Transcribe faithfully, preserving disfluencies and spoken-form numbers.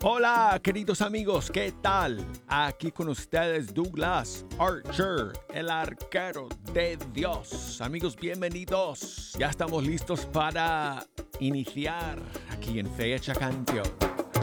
Hola, queridos amigos, ¿qué tal? Aquí con ustedes Douglas Archer, el arquero de Dios. Amigos, bienvenidos. Ya estamos listos para iniciar aquí en Fecha Canción.